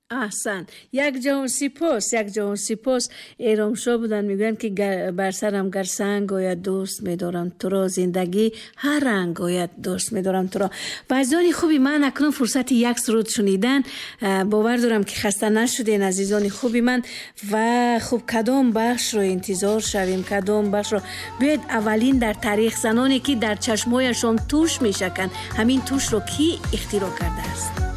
احسن. یک جهان سپاس. ایرامشاه بودن میگن که بر سرم گر سنگ آید دوست میدارم تو را، زندگی هر رنگ آید دوست میدارم تو را. و عزیزان خوبی من، اکنون فرصت یک سرود شنیدن. باور دارم که خسته نشدین عزیزان خوبی من. و خوب کدام بخش رو انتظار شویم؟ کدام بخش رو بیاید اولین در تاریخ زنانی که در چشمایشان توش میشکن، همین توش رو کی اختراع کرده است؟